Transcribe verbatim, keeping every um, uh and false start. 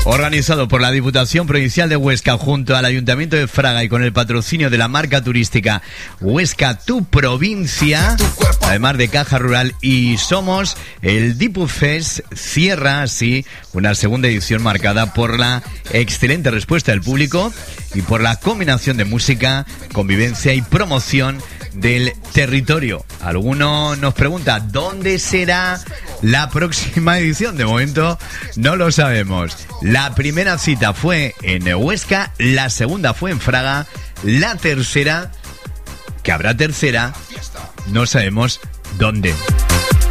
Organizado por la Diputación Provincial de Huesca junto al Ayuntamiento de Fraga y con el patrocinio de la marca turística Huesca Tu Provincia, además de Caja Rural y Somos, el DipuFest cierra así una segunda edición marcada por la excelente respuesta del público y por la combinación de música, convivencia y promoción del territorio. Alguno nos pregunta ¿dónde será la próxima edición? De momento no lo sabemos. La primera cita fue en Huesca, la segunda fue en Fraga, la tercera, que habrá tercera, no sabemos dónde.